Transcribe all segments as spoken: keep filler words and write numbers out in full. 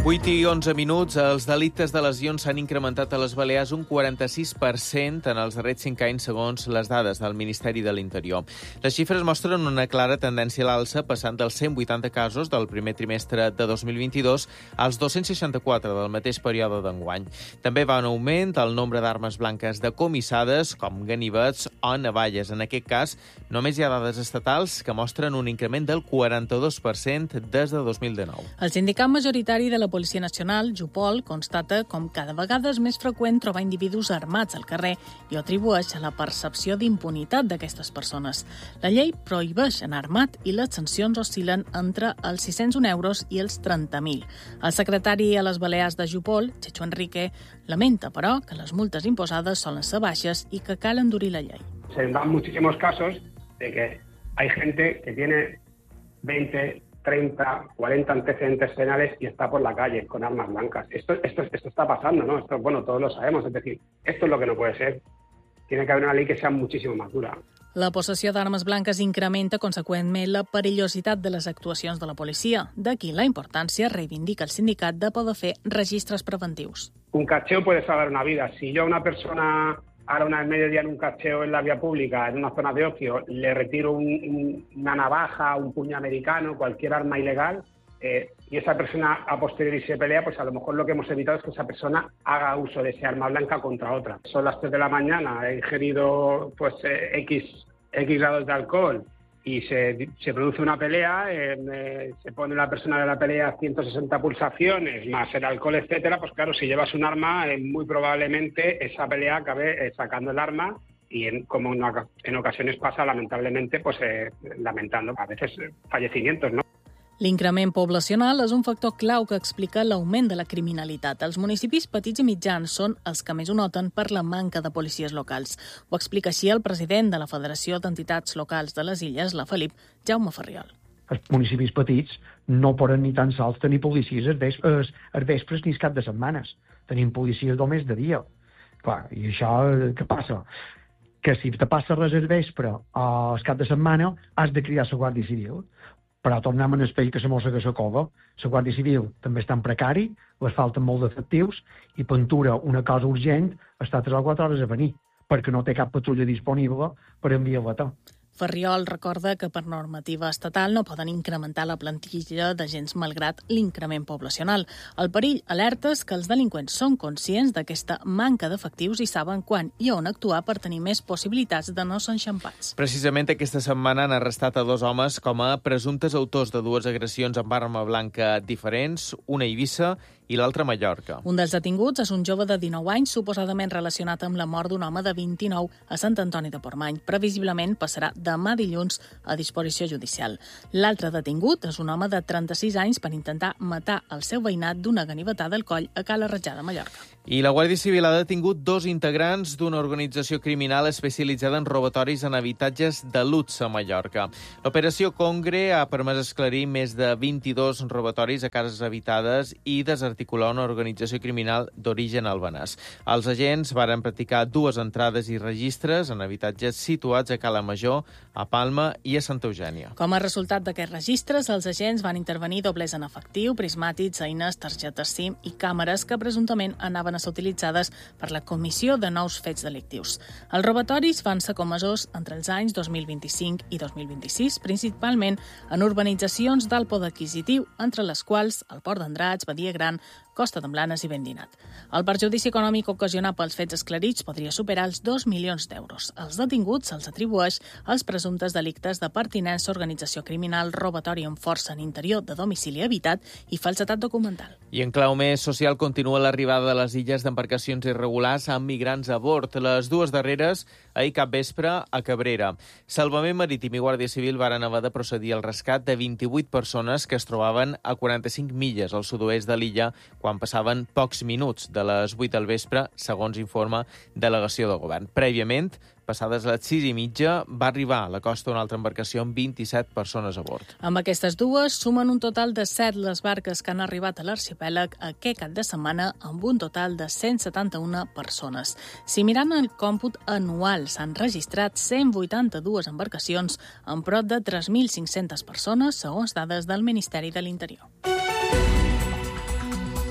vuit i onze minuts, els delictes de lesions s'han incrementat a les Balears un quaranta-sis per cent en els darrers cinc anys, segons les dades del Ministeri de l'Interior. Les xifres mostren una clara tendència a l'alça, passant dels cent vuitanta casos del primer trimestre de dos mil vint-i-dos als dos-cents seixanta-quatre del mateix període d'enguany. També va en augment el nombre d'armes blanques decomissades, com ganivets o navalles. En aquest cas, només hi ha dades estatals que mostren un increment del quaranta-dos per cent des de dos mil dinou. El sindicat majoritari de la Policia Nacional, Jupol, constata com cada vegada és més freqüent trobar individus armats al carrer i ho atribueix a la percepció d'impunitat d'aquestes persones. La llei prohibeix anar armat i les sancions oscil·len entre els sis-cents un euros i els trenta mil. El secretari a les Balears de Jupol, Chechu Enrique, lamenta, però, que les multes imposades solen ser baixes i que cal endurir la llei. Se dan muchísimos casos de que hay gente que tiene veinte, treinta, cuarenta antecedentes penales y está por la calle con armas blancas. Esto, esto, esto está pasando, ¿no? Esto, bueno, todos lo sabemos. Es decir, esto es lo que no puede ser. Tiene que haber una ley que sea muchísimo más dura. La possessió d'armes blanques incrementa conseqüentment la perillositat de les actuacions de la policia. D'aquí la importància, reivindica el sindicat, de poder fer registres preventius. Un cacheo puede salvar una vida. Si yo a una persona a la una del mediodía en un cacheo en la vía pública, en una zona de ocio, le retiro un, un, una navaja, un puño americano, cualquier arma ilegal, eh, y esa persona a posteriori se pelea, pues a lo mejor lo que hemos evitado es que esa persona haga uso de ese arma blanca contra otra. Son las tres de la mañana, he ingerido pues eh, X, X grados de alcohol y se, se produce una pelea, eh, eh, se pone la persona de la pelea ciento sesenta pulsaciones, más el alcohol, etcétera, pues claro, si llevas un arma, eh, muy probablemente esa pelea acabe eh, sacando el arma y en, como en, en ocasiones pasa, lamentablemente, pues eh, lamentando a veces eh, fallecimientos, ¿no? L'increment poblacional és un factor clau que explica l'augment de la criminalitat. Els municipis petits i mitjans són els que més ho noten per la manca de policies locals. Ho explica així el president de la Federació d'Entitats Locals de les Illes, la Felip, Jaume Ferriol. Els municipis petits no poden ni tan sols tenir policies als vespres, als vespres ni cap de setmanes. Tenim policies només de dia. Clar, i això què passa? Que si te passa res al vespre o al cap de setmana has de cridar la Guàrdia Civil. Però tornem en el pell que se mossega la cova. La Guàrdia Civil també està en precari, les falten molt d'efectius i Pentura, una cosa urgent, està tres o quatre hores a venir, perquè no té cap patrulla disponible per enviar-la. Ferriol recorda que per normativa estatal no poden incrementar la plantilla d'agents malgrat l'increment poblacional. El perill alerta és que els delinqüents són conscients d'aquesta manca d'efectius i saben quan i on actuar per tenir més possibilitats de no ser enxampats. Precisament aquesta setmana han arrestat a dos homes com a presumptes autors de dues agressions amb arma blanca diferents, una a Eivissa i l'altra a Mallorca. Un dels detinguts és un jove de dinou anys, suposadament relacionat amb la mort d'un home de vint-i-nou a Sant Antoni de Portmany. Previsiblement passarà demà dilluns a disposició judicial. L'altre detingut és un home de trenta-sis anys per intentar matar el seu veïnat d'una ganivetada al coll a Cala Ratjada, Mallorca. I la Guàrdia Civil ha detingut dos integrants d'una organització criminal especialitzada en robatoris en habitatges de luxe a Mallorca. L'operació Congre ha permès esclarir més de vint-i-dos robatoris a cases habitades i desarticular una organització criminal d'origen albanès. Els agents varen practicar dues entrades i registres en habitatges situats a Cala Major, a Palma i a Santa Eugènia. Com a resultat d'aquests registres, els agents van intervenir doblers en efectiu, prismàtics, eines, targetes SIM i càmeres que presumptament anaven a ser utilitzades per la comissió de nous fets delictius. Els robatoris van ser comesos entre els anys dos mil vint-i-cinc i dos mil vint-i-sis, principalment en urbanitzacions d'alt poder adquisitiu, entre les quals el Port d'Andratx, Badia Gran, Costa d'en Blanes i Vendinat. El perjudici econòmic ocasionat pels fets esclarits podria superar els dos milions d'euros. Els detinguts se'ls atribueix als presumptes delictes de pertinença a organització criminal, robatori amb força en interior de domicili habitat i falsedat documental. I en clau més social continua l'arribada de les illes d'embarcacions irregulars amb migrants a bord. Les dues darreres ahir cap vespre a Cabrera. Salvament Marítim i Guàrdia Civil varen haver de procedir al rescat de vint-i-vuit persones que es trobaven a quaranta-cinc milles al sud-oest de l'illa quan passaven pocs minuts de les vuit del vespre, segons informa delegació del govern. Prèviament, passades les sis i mitja, va arribar a la costa una altra embarcació amb vint-i-set persones a bord. Amb aquestes dues, sumen un total de set les barques que han arribat a l'arxipèlag aquest cap de setmana, amb un total de cent setanta-una persones. Si mirant el còmput anual, s'han registrat cent vuitanta-dues embarcacions amb prop de tres mil cinc-centes persones, segons dades del Ministeri de l'Interior.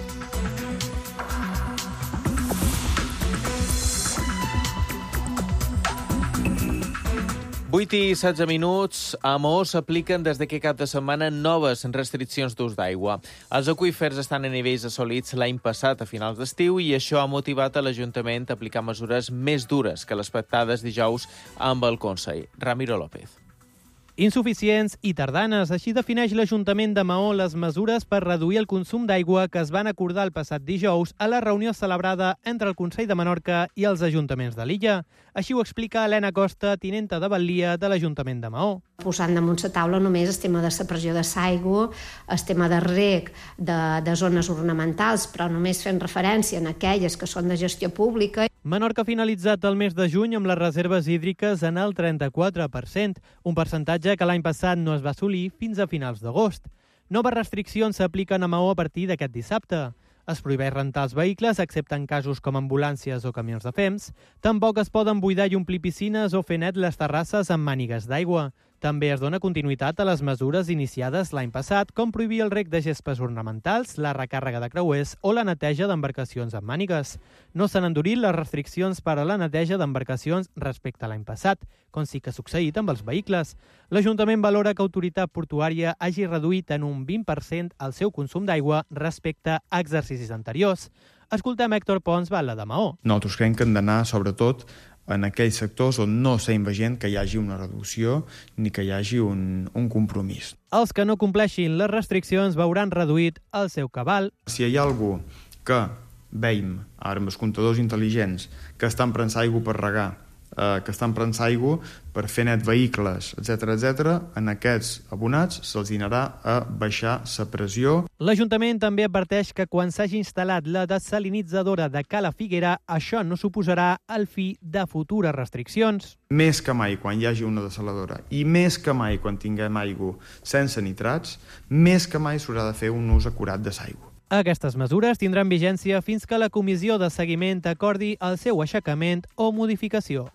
vuit i setze minuts. A Maó s'apliquen des d'aquest cap de setmana noves restriccions d'ús d'aigua. Els aqüífers estan a nivells assolits l'any passat a finals d'estiu i això ha motivat a l'Ajuntament a aplicar mesures més dures que les pactades dijous amb el Consell. Ramiro López. Insuficients i tardanes, així defineix l'Ajuntament de Maó les mesures per reduir el consum d'aigua que es van acordar el passat dijous a la reunió celebrada entre el Consell de Menorca i els ajuntaments de l'illa. Així ho explica Helena Costa, tinenta de Batlia de l'Ajuntament de Maó. Posant damunt la taula només el tema de la pressió de l'aigua, el tema de reg de, de zones ornamentals, però només fent referència en aquelles que són de gestió pública. Menorca ha finalitzat el mes de juny amb les reserves hídriques en el trenta-quatre per cent, un percentatge que l'any passat no es va assolir fins a finals d'agost. Noves restriccions s'apliquen a Maó a partir d'aquest dissabte. Es prohibeix rentar els vehicles, excepte en casos com ambulàncies o camions de fems. Tampoc es poden buidar i omplir piscines o fer net les terrasses amb mànigues d'aigua. També es dona continuïtat a les mesures iniciades l'any passat, com prohibir el reg de gespes ornamentals, la recàrrega de creuers o la neteja d'embarcacions amb mànigues. No s'han endurit les restriccions per a la neteja d'embarcacions respecte a l'any passat, com sí que ha succeït amb els vehicles. L'Ajuntament valora que Autoritat Portuària hagi reduït en un vint per cent el seu consum d'aigua respecte a exercicis anteriors. Escoltem Héctor Pons, batlle de Maó. Nosaltres creiem que hem d'anar, sobretot, en aquells sectors on no s'ha veient que hi hagi una reducció ni que hi hagi un, un compromís. Els que no compleixin les restriccions veuran reduït el seu cabal. Si hi ha algú que veiem, ara amb els comptadors intel·ligents, que estan prensant aigua per regar, eh, que estan prensant aigua per fer net vehicles, etcètera, etcètera, en aquests abonats se'ls dinarà a baixar la pressió. L'Ajuntament també adverteix que quan s'hagi instal·lat la desalinitzadora de Cala Figuera, això no suposarà el fi de futures restriccions. Més que mai quan hi hagi una desaladora i més que mai quan tinguem aigua sense nitrats, més que mai s'haurà de fer un ús acurat de l'aigua. Aquestes mesures tindran vigència fins que la comissió de seguiment acordi el seu aixecament o modificació.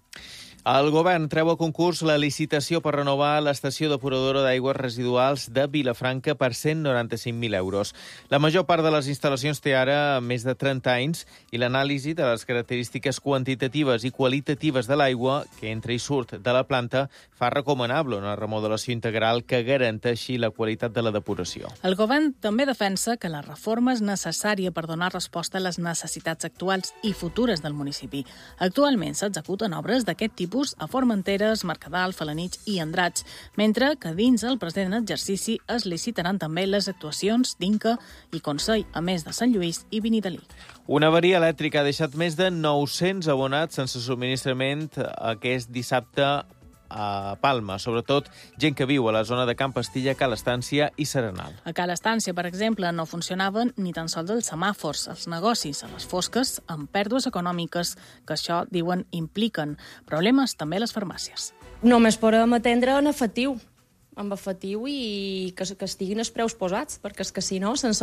El govern treu a concurs la licitació per renovar l'estació depuradora d'aigües residuals de Vilafranca per cent noranta-cinc mil euros. La major part de les instal·lacions té ara més de trenta anys i l'anàlisi de les característiques quantitatives i qualitatives de l'aigua que entra i surt de la planta fa recomanable una remodelació integral que garanteixi la qualitat de la depuració. El govern també defensa que la reforma és necessària per donar resposta a les necessitats actuals i futures del municipi. Actualment s'executen obres d'aquest tipus a Formenteres, Mercadal, Felanitx i Andratx, mentre que dins el present exercici es licitaran també les actuacions d'Inca i Consell, a més de Sant Lluís i Vinidalí. Una avaria elèctrica ha deixat més de nou-cents abonats sense subministrament aquest dissabte a Palma, sobretot gent que viu a la zona de Camp Pastilla, Cal Estància i Serenal. A Cal Estància, per exemple, no funcionaven ni tan sols els semàfors, els negocis a les fosques, amb pèrdues econòmiques que això, diuen, impliquen. Problemes també a les farmàcies. Només podem atendre en efectiu, amb efectiu i que, que estiguin els preus posats, perquè és que si no, sense